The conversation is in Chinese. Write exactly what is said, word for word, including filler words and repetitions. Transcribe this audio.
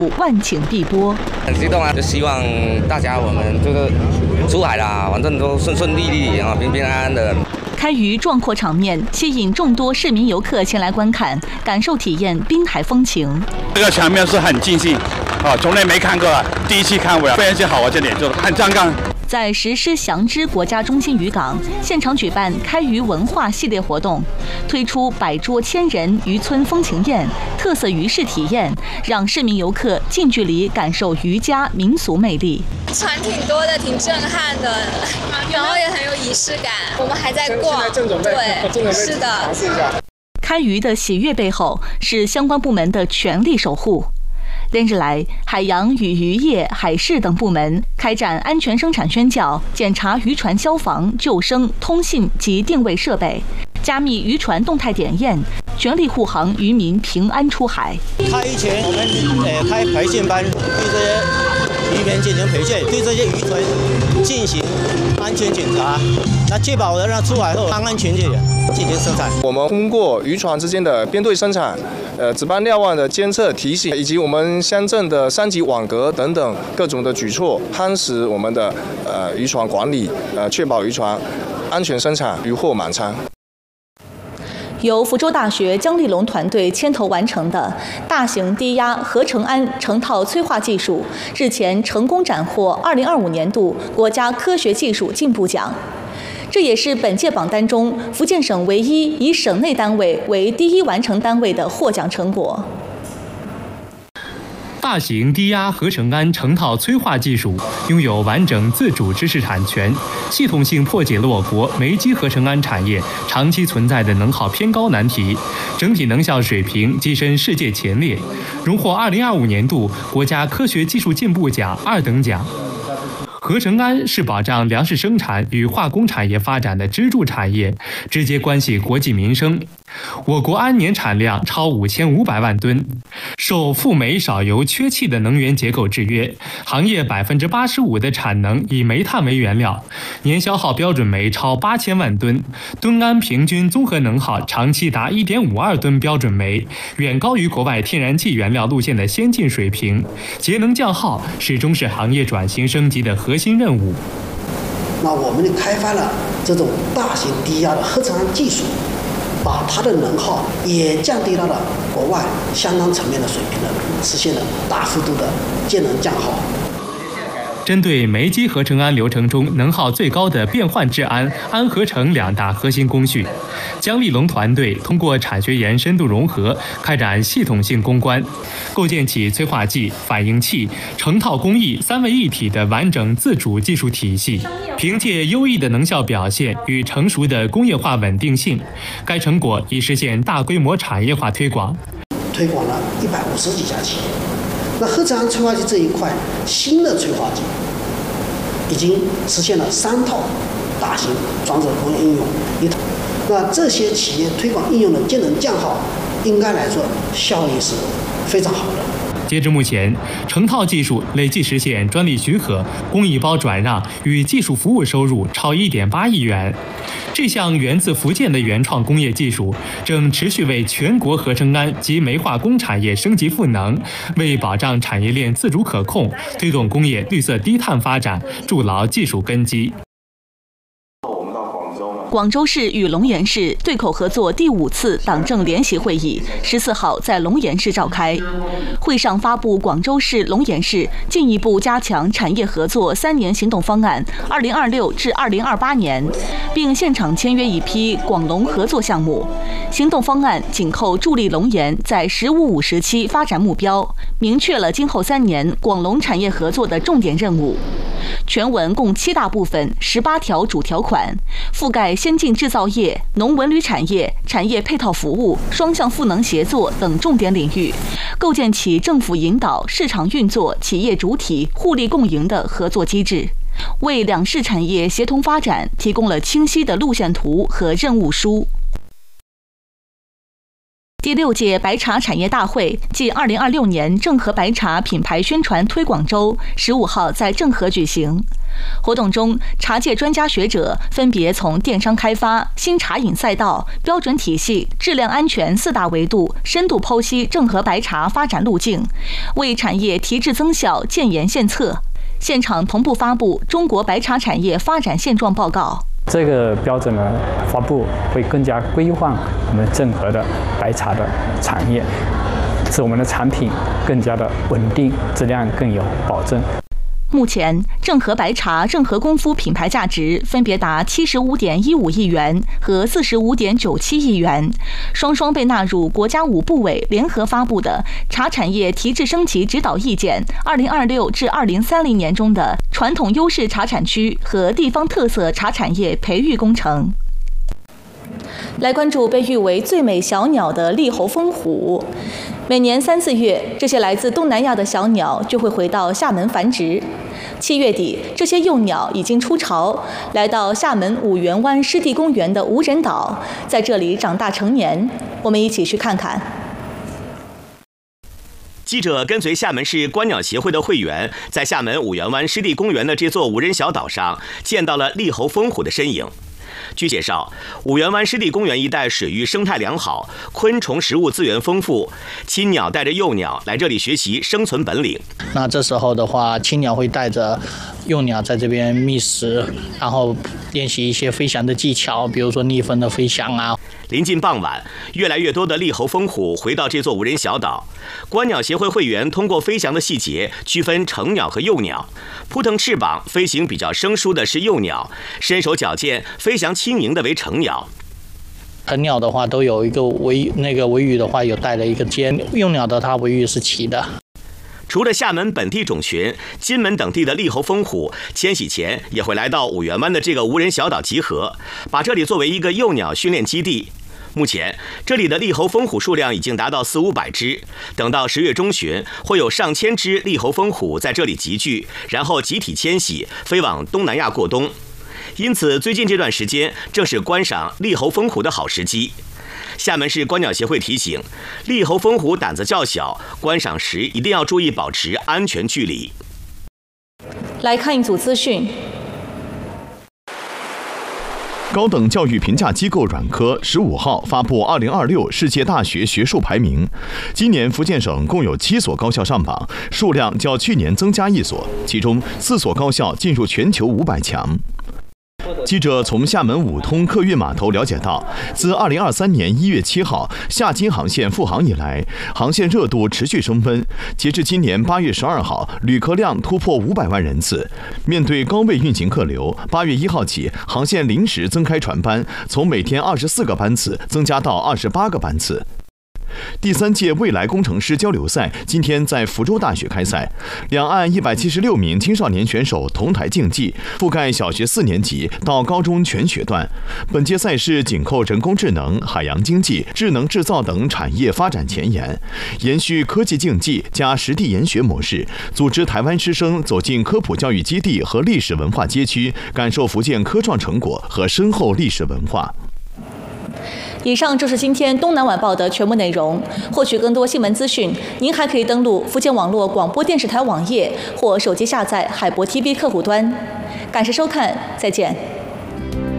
万顷碧波。 很激动啊！就希望大家我们这个出海啦，反正都顺顺利利啊，平平安安的。 开渔壮阔场面吸引众多市民游客前来观看，感受体验滨海风情。 这个场面是很尽兴，啊，从来没看过，第一次看我非常之好玩，这里就很壮观。 在石狮祥芝国家中心渔港现场举办开渔文化系列活动，推出百桌千人渔村风情宴、特色渔市体验，让市民游客近距离感受渔家民俗魅力。 船挺多的，挺震撼的，然后也很有仪式感。我们还在逛，对，是的。 开渔的喜悦背后是相关部门的全力守护。连日来，海洋与渔业、海事等部门开展安全生产宣教，检查渔船消防、救生、通信及定位设备，加密渔船动态点验，全力护航渔民平安出海。 开渔前，我们呃开培训班，对这些渔民进行培训，对这些渔船进行安全检查，那确保能让出海后安安全全进行生产。 我们通过渔船之间的编队生产。呃，值班瞭望的监测提醒，以及我们乡镇的三级网格等等各种的举措，夯实我们的呃渔船管理，呃，确保渔船安全生产，渔获满仓。 由福州大学姜立龙团队牵头完成的大型低压合成氨成套催化技术，日前成功斩获二零二五年度国家科学技术进步奖。这也是本届榜单中福建省唯一以省内单位为第一完成单位的获奖成果。 大型低压合成氨成套催化技术拥有完整自主知识产权，系统性破解了我国煤基合成氨产业长期存在的能耗偏高难题，整体能效水平跻身世界前列，荣获二零二五年度国家科学技术进步奖二等奖。合成氨是保障粮食生产与化工产业发展的支柱产业，直接关系国计民生。我国氨年产量超五千五百万吨，受富煤少油缺气的能源结构制约，行业百分之八十五的产能以煤炭为原料，年消耗标准煤超八千万吨，吨氨平均综合能耗长期达一点五二吨标准煤，远高于国外天然气原料路线的先进水平。节能降耗始终是行业转型升级的核心任务。 那我们开发了这种大型低压的合成氨技术，把它的能耗也降低到了国外相当层面的水平了，实现了大幅度的节能降耗。 针对煤基合成氨流程中能耗最高的变换质氨、氨合成两大核心工序，姜立龙团队通过产学研深度融合，开展系统性攻关，构建起催化剂、反应器、成套工艺三位一体的完整自主技术体系。凭借优异的能效表现与成熟的工业化稳定性，该成果已实现大规模产业化推广， 推广了一百五十几家企业。那合成氨催化剂这一块新的催化剂已经实现了三套大型装置工业应用，一套。那这些企业推广应用的节能降耗，应该来说效益是非常好的。 截至目前，成套技术累计实现专利许可、工艺包转让与技术服务收入超 一点八亿元。这项源自福建的原创工业技术，正持续为全国合成氨及煤化工产业升级赋能，为保障产业链自主可控、推动工业绿色低碳发展筑牢技术根基。 广州市与龙岩市对口合作第五次党政联席会议十四号在龙岩市召开。会上发布广州市、龙岩市进一步加强产业合作三年行动方案（二零二六至二零二八年），并现场签约一批广龙合作项目。行动方案紧扣助力龙岩在“十五五”时期发展目标，明确了今后三年广龙产业合作的重点任务。全文共七大部分，十八条主条款，覆盖先进制造业、农文旅产业、产业配套服务、双向赋能协作等重点领域，构建起政府引导、市场运作、企业主体互利共赢的合作机制，为两市产业协同发展提供了清晰的路线图和任务书。 第六届白茶产业大会暨二零二六年正和白茶品牌宣传推广周十五号在正和举行。活动中，茶界专家学者分别从电商开发、新茶饮赛道、标准体系、质量安全四大维度深度剖析正和白茶发展路径，为产业提质增效建言献策。现场同步发布《中国白茶产业发展现状报告》。 这个标准呢发布会更加规范我们正和的白茶的产业，使我们的产品更加的稳定，质量更有保证。 目前，正和白茶、正和功夫品牌价值分别达七十五点一五亿元和四十五点九七亿元，双双被纳入国家五部委联合发布的《茶产业提质升级指导意见（二零二六至二零三零年）》中的传统优势茶产区和地方特色茶产业培育工程。来关注被誉为最美小鸟的丽猴蜂虎。每年三四月，这些来自东南亚的小鸟就会回到厦门繁殖。七月底，这些幼鸟已经出巢，来到厦门五缘湾湿地公园的无人岛，在这里长大成年。我们一起去看看。 记者跟随厦门市观鸟协会的会员，在厦门五缘湾湿地公园的这座无人小岛上，见到了丽猴蜂虎的身影。据介绍，五缘湾湿地公园一带水域生态良好，昆虫食物资源丰富，亲鸟带着幼鸟来这里学习生存本领。 那这时候的话，亲鸟会带着幼鸟在这边觅食，然后练习一些飞翔的技巧，比如说逆风的飞翔啊。 临近傍晚，越来越多的丽猴蜂虎回到这座无人小岛。观鸟协会会员通过飞翔的细节区分成鸟和幼鸟。扑腾翅膀、飞行比较生疏的是幼鸟，身手矫健、飞翔轻盈的为成鸟。 成鸟的话都有一个尾，那个尾羽的话有带了一个尖，幼鸟的它尾羽是齐的。 除了厦门本地种群，金门等地的丽猴蜂虎迁徙前也会来到五缘湾的这个无人小岛集合，把这里作为一个幼鸟训练基地。目前，这里的丽猴蜂虎数量已经达到四五百只。等到十月中旬，会有上千只丽猴蜂虎在这里集聚，然后集体迁徙，飞往东南亚过冬。因此，最近这段时间正是观赏丽猴蜂虎的好时机。厦门市观鸟协会提醒，丽猴蜂虎胆子较小，观赏时一定要注意保持安全距离。 来看一组资讯。 高等教育评价机构软科十五号发布二零二六世界大学学术排名，今年福建省共有七所高校上榜，数量较去年增加一所，其中四所高校进入全球五百强。记者从厦门五通客运码头了解到，自二零二三年一月七号厦金航线复航以来，航线热度持续升温。截至今年八月十二号，旅客量突破五百万人次。面对高位运行客流，八月一号起，航线临时增开船班，从每天二十四个班次增加到二十八个班次。第三届未来工程师交流赛今天在福州大学开赛，两岸一百七十六名青少年选手同台竞技，覆盖小学四年级到高中全学段。本届赛事紧扣人工智能、海洋经济、智能制造等产业发展前沿，延续科技竞技加实地研学模式，组织台湾师生走进科普教育基地和历史文化街区，感受福建科创成果和深厚历史文化。 以上就是今天东南晚报的全部内容。获取更多新闻资讯，您还可以登录福建网络广播电视台网页或手机下载海博 T V 客户端。感谢收看，再见。